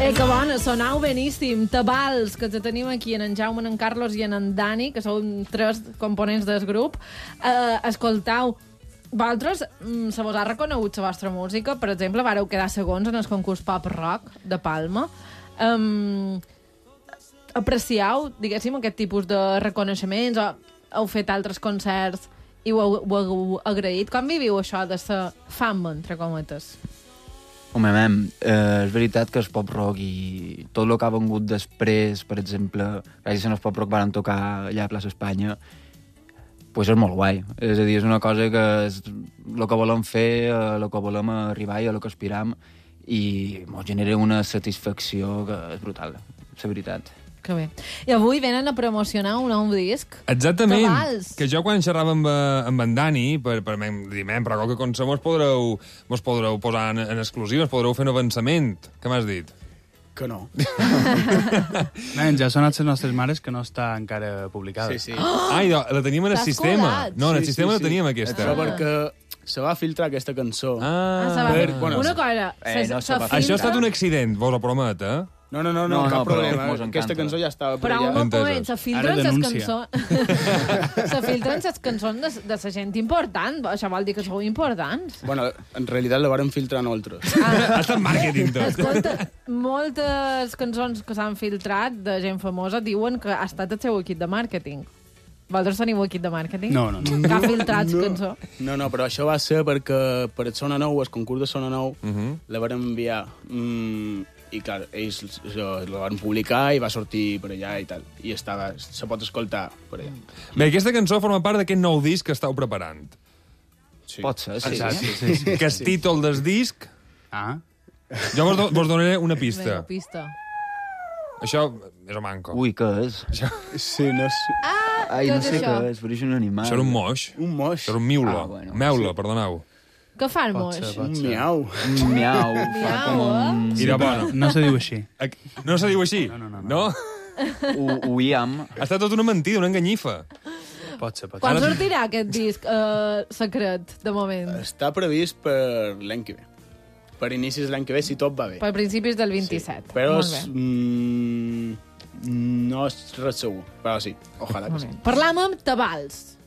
Que bona, sonau beníssim. Tabals, que tenim aquí en Jaume, en Carlos i en Dani, que són 3 components del grup. Escoltau, vosaltres se vos ha reconegut la vostra música. Per exemple, vareu quedar segons en el concurs Pop Rock de Palma. Apreciau, diguéssim, aquest tipus de reconeixements? O heu fet altres concerts i ho heu agraït? Com viviu això de ser fama, entre cometes? Home, és veritat que el pop-rock i tot el que ha vengut després, per exemple, gràcies al pop-rock van tocar allà a Plaça Espanya, pues és molt guai. És a dir, és una cosa que és el que volem fer, el que volem arribar i a el que aspiram, i ens genera una satisfacció que és brutal, la veritat. Que bé. I avui venen a promocionar un nou disc. Exactament. Tabals. Que jo quan xerrava amb en Dani, dir, però qualque cosa mos podreu posar en exclusiva, mos podreu fer un avançament. Què m'has dit? Que no. Ja ha sonat les nostres mares que no està encara publicada. Sí. Ai, la teníem en el T'has sistema. colat. No, en el Sí, sistema sí, la teníem, sí. aquesta. Això perquè se va filtrar aquesta cançó. Una cosa, no se va fer. Això ha estat un accident, vos ho promet, eh? No, No, cap però problema. mos encanta. Aquesta cançó ja estava per però allà. un Entesos. moment, se filtren Ara les denúncia. cançons... se filtren les cançons de la gent important. Això vol dir que sou importants. Bueno, en realitat la vàrem filtrar nosaltres. Ha estat màrqueting, tot. Escolta, moltes cançons que s'han filtrat de gent famosa diuen que ha estat el seu equip de màrqueting. Vosaltres teniu equip de màrqueting? No. Que ha filtrat la cançó? No, però això va ser perquè per el Sona Nou, el concurs de Sona Nou, la vàrem enviar i, clar, ells la van publicar i va sortir per allà i tal. I se pot escoltar per allà. Bé, aquesta cançó forma part d'aquest nou disc que estàu preparant. Sí. Pot ser, sí. Exacte, sí. Que el títol del disc... Ah, Jo vos donaré una Vinga, pista. pista. Això és un manco. Ui, què és? Sí, no és... Ai, què no és sé això? què és, però és un animal. Això era un moix. Un moix. Això era un miula. Ah, bueno, Meula, perdoneu. Què fa el pot moix? ser, Un pot ser. miau. Un miau. Fa Miau, com un... Mira, bona. No se diu així. No se diu així? No. Uiam. Ha estat tot una mentida, una enganyifa. Pot ser. Quan sortirà aquest disc secret, de moment? Està previst per l'any que ve. Per inicis de l'any que ve, si tot va bé. Per principis del 27. Però Molt bé. no és res segur. Però sí, ojalà que sí. Parlam amb Tabals.